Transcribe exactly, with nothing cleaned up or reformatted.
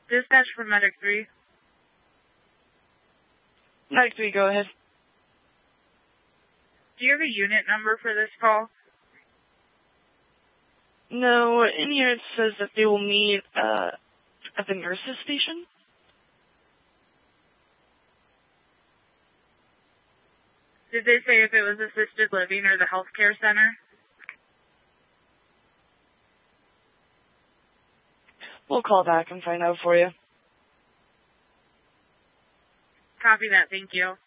Dispatch from Medic three. Medic three, go ahead. Do you have a unit number for this call? No, in here it says that they will meet uh, at the nurses station. Did they say if it was assisted living or the healthcare center? We'll call back and find out for you. Copy that, thank you.